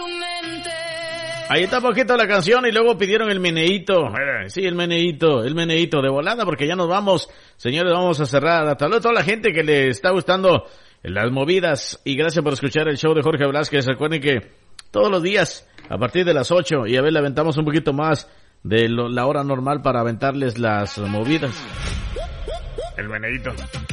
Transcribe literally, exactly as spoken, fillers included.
Ahí está poquito la canción y luego pidieron el meneíto. Eh, sí, el meneíto, el meneíto de volada porque ya nos vamos. Señores, vamos a cerrar. Hasta luego a toda la gente que le está gustando las movidas y gracias por escuchar el show de Jorge Velázquez. Recuerden que todos los días a partir de las ocho y a ver, le aventamos un poquito más de lo, la hora normal para aventarles las movidas. El meneíto.